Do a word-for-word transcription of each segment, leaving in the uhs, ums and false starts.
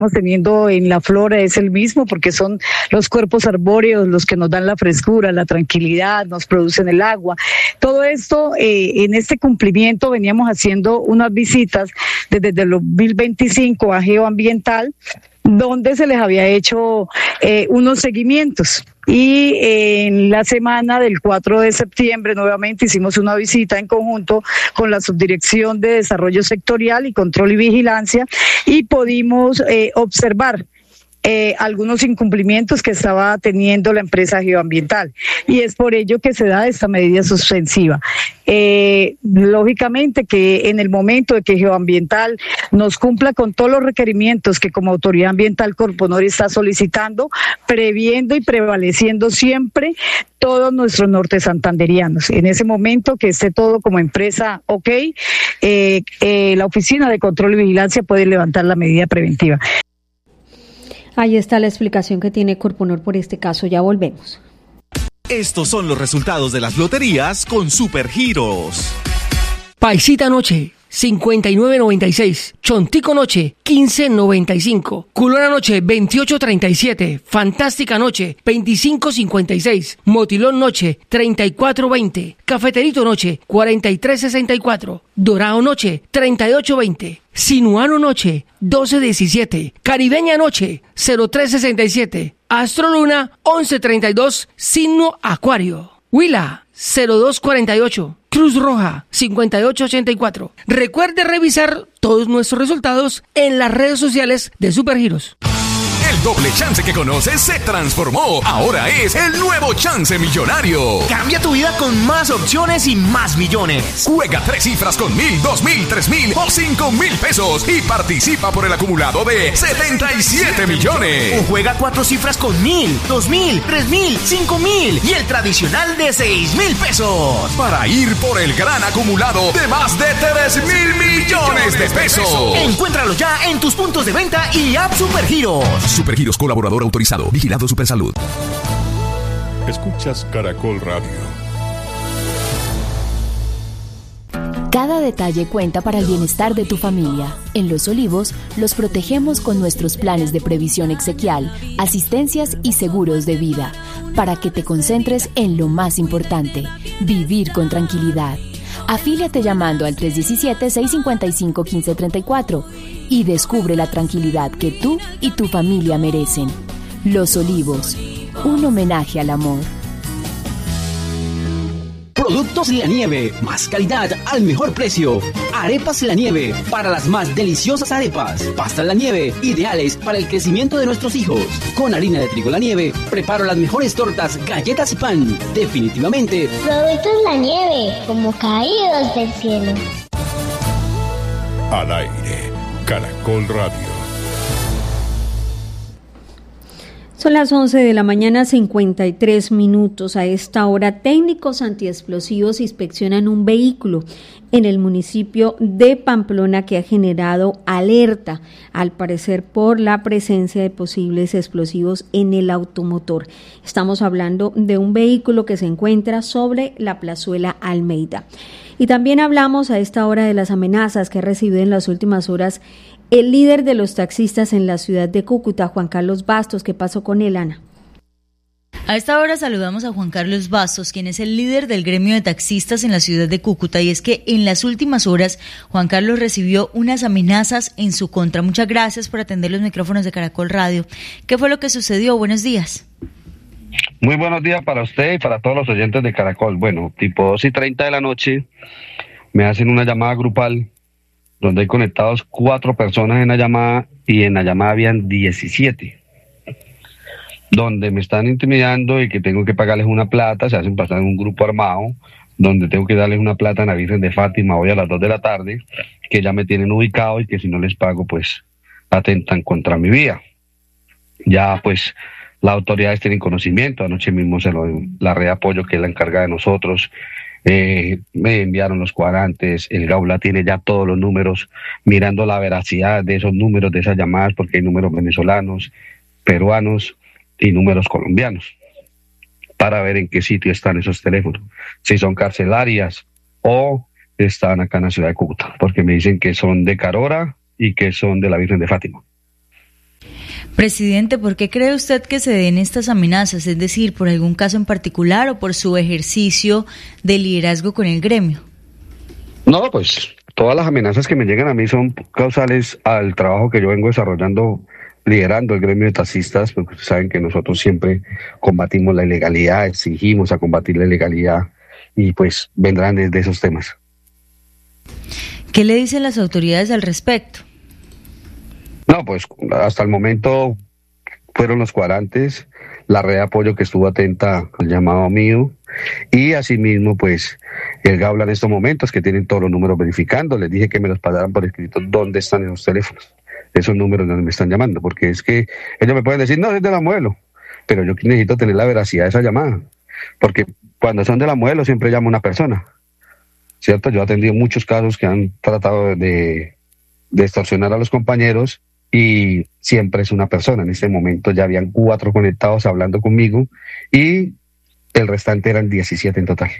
teniendo en la flora es el mismo, porque son los cuerpos arbóreos los que nos dan la frescura, la tranquilidad, nos producen el agua. Todo esto, eh, en este cumplimiento veníamos haciendo unas visitas desde el dos mil veinticinco a Geoambiental, donde se les había hecho eh, unos seguimientos. Y eh, en la semana del cuatro de septiembre nuevamente hicimos una visita en conjunto con la Subdirección de Desarrollo Sectorial y Control y Vigilancia y pudimos eh, observar Eh, algunos incumplimientos que estaba teniendo la empresa Geoambiental, y es por ello que se da esta medida suspensiva. Eh, lógicamente que en el momento de que Geoambiental nos cumpla con todos los requerimientos que como Autoridad Ambiental Corponor está solicitando, previendo y prevaleciendo siempre todos nuestros norte santanderianos. En ese momento que esté todo como empresa ok, eh, eh, la Oficina de Control y Vigilancia puede levantar la medida preventiva. Ahí está la explicación que tiene Corponor por este caso. Ya volvemos. Estos son los resultados de las loterías con Supergiros. Paisita Noche, cincuenta y nueve noventa y seis. Chontico Noche, quince noventa y cinco. Culona Noche, veintiocho treinta y siete. Fantástica Noche, veinticinco cincuenta y seis. Motilón Noche, treinta y cuatro veinte. Cafeterito Noche, cuarenta y tres sesenta y cuatro. Dorado Noche, treinta y ocho veinte. Sinuano Noche, doce diecisiete. Caribeña Noche, cero tres sesenta y siete. Astro Luna, once treinta y dos. Signo Acuario. Huila, cero dos cuarenta y ocho. Cruz Roja, cincuenta y ocho ochenta y cuatro. Recuerde revisar todos nuestros resultados en las redes sociales de Supergiros. El doble chance que conoces se transformó. Ahora es el nuevo chance millonario. Cambia tu vida con más opciones y más millones. Juega tres cifras con mil, dos mil, tres mil o cinco mil pesos y participa por el acumulado de setenta y siete millones. O juega cuatro cifras con mil, dos mil, tres mil, cinco mil y el tradicional de seis mil pesos. Para ir por el gran acumulado de más de tres mil millones de pesos. Encuéntralo ya en tus puntos de venta y app Supergiros. Supergiros, colaborador autorizado. Vigilado Supersalud. Escuchas Caracol Radio. Cada detalle cuenta para el bienestar de tu familia. En Los Olivos, los protegemos con nuestros planes de previsión exequial, asistencias y seguros de vida, para que te concentres en lo más importante, vivir con tranquilidad. Afíliate llamando al tres uno siete, seis cinco cinco, uno cinco tres cuatro y descubre la tranquilidad que tú y tu familia merecen. Los Olivos, un homenaje al amor. Productos La Nieve, más calidad al mejor precio. Arepas La Nieve, para las más deliciosas arepas. Pastas La Nieve, ideales para el crecimiento de nuestros hijos. Con harina de trigo La Nieve, preparo las mejores tortas, galletas y pan. Definitivamente, Productos La Nieve, como caídos del cielo. Al aire, Caracol Radio. Son las once de la mañana, cincuenta y tres minutos. A esta hora, técnicos antiexplosivos inspeccionan un vehículo en el municipio de Pamplona que ha generado alerta, al parecer por la presencia de posibles explosivos en el automotor. Estamos hablando de un vehículo que se encuentra sobre la plazuela Almeida. Y también hablamos a esta hora de las amenazas que ha recibido en las últimas horas el líder de los taxistas en la ciudad de Cúcuta, Juan Carlos Bastos. ¿Qué pasó con él, Ana? A esta hora saludamos a Juan Carlos Bastos, quien es el líder del gremio de taxistas en la ciudad de Cúcuta, y es que en las últimas horas Juan Carlos recibió unas amenazas en su contra. Muchas gracias por atender los micrófonos de Caracol Radio. ¿Qué fue lo que sucedió? Buenos días. Muy buenos días para usted y para todos los oyentes de Caracol. Bueno, tipo dos y treinta de la noche me hacen una llamada grupal donde hay conectados cuatro personas en la llamada y en la llamada habían diecisiete, donde me están intimidando y que tengo que pagarles una plata. Se hacen pasar en un grupo armado, donde tengo que darles una plata en la Virgen de Fátima hoy a las dos de la tarde, que ya me tienen ubicado y que si no les pago, pues atentan contra mi vida. Ya pues las autoridades tienen conocimiento. Anoche mismo se lo, la red de apoyo, que es la encargada de nosotros, Eh, me enviaron los cuadrantes. El Gaula tiene ya todos los números, mirando la veracidad de esos números, de esas llamadas, porque hay números venezolanos, peruanos y números colombianos, para ver en qué sitio están esos teléfonos, si son carcelarias o están acá en la ciudad de Cúcuta, porque me dicen que son de Carora y que son de la Virgen de Fátima. Presidente, ¿por qué cree usted que se den estas amenazas? Es decir, ¿por algún caso en particular o por su ejercicio de liderazgo con el gremio? No, pues todas las amenazas que me llegan a mí son causales al trabajo que yo vengo desarrollando, liderando el gremio de taxistas, porque ustedes saben que nosotros siempre combatimos la ilegalidad, exigimos a combatir la ilegalidad y pues vendrán desde esos temas. ¿Qué le dicen las autoridades al respecto? No, pues hasta el momento fueron los cuadrantes, la red de apoyo que estuvo atenta al llamado mío y asimismo pues el Gabla en estos momentos que tienen todos los números verificando. Les dije que me los pasaran por escrito dónde están esos teléfonos, esos números donde me están llamando, porque es que ellos me pueden decir, no, es de la Modelo, pero yo necesito tener la veracidad de esa llamada, porque cuando son de la Modelo siempre llama una persona, ¿cierto? Yo he atendido muchos casos que han tratado de, de extorsionar a los compañeros y siempre es una persona. En este momento ya habían cuatro conectados hablando conmigo y el restante eran diecisiete en total.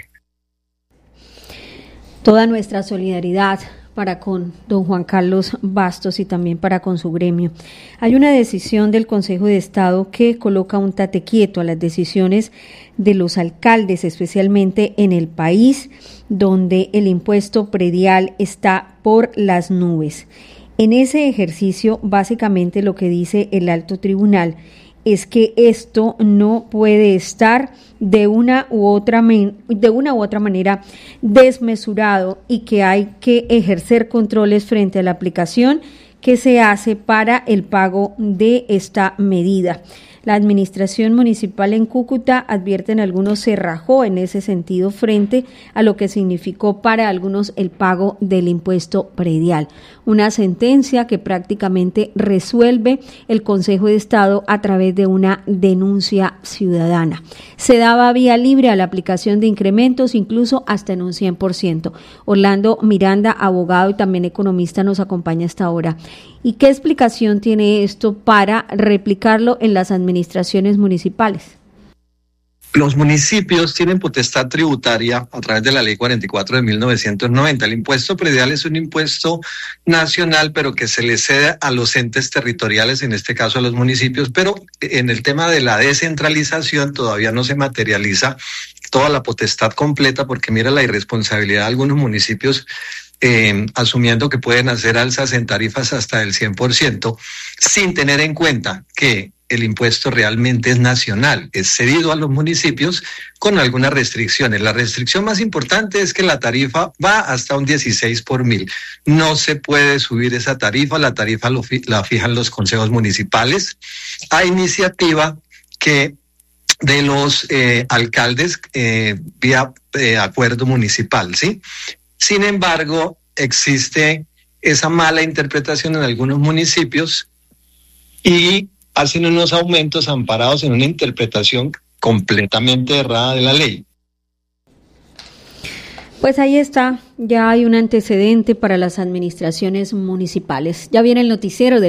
Toda nuestra solidaridad para con don Juan Carlos Bastos y también para con su gremio. Hay una decisión del Consejo de Estado que coloca un tate quieto a las decisiones de los alcaldes, especialmente en el país, donde el impuesto predial está por las nubes. En ese ejercicio, básicamente lo que dice el alto tribunal es que esto no puede estar de una u otra de una u otra manera desmesurado y que hay que ejercer controles frente a la aplicación que se hace para el pago de esta medida. La administración municipal en Cúcuta, advierten algunos, se rajó en ese sentido frente a lo que significó para algunos el pago del impuesto predial. Una sentencia que prácticamente resuelve el Consejo de Estado a través de una denuncia ciudadana. Se daba vía libre a la aplicación de incrementos, incluso hasta en un cien por ciento. Orlando Miranda, abogado y también economista, nos acompaña hasta ahora. ¿Y qué explicación tiene esto para replicarlo en las administraciones municipales? Los municipios tienen potestad tributaria a través de la Ley cuarenta y cuatro de mil novecientos noventa. El impuesto predial es un impuesto nacional, pero que se le cede a los entes territoriales, en este caso a los municipios, pero en el tema de la descentralización todavía no se materializa toda la potestad completa, porque mira la irresponsabilidad de algunos municipios Eh, asumiendo que pueden hacer alzas en tarifas hasta el cien por ciento, sin tener en cuenta que el impuesto realmente es nacional, es cedido a los municipios con algunas restricciones. La restricción más importante es que la tarifa va hasta un dieciséis por mil. No se puede subir esa tarifa, la tarifa lo fi- la fijan los consejos municipales, a iniciativa que de los eh, alcaldes eh, vía eh, acuerdo municipal, ¿sí? Sin embargo, existe esa mala interpretación en algunos municipios y hacen unos aumentos amparados en una interpretación completamente errada de la ley. Pues ahí está, ya hay un antecedente para las administraciones municipales. Ya viene el noticiero de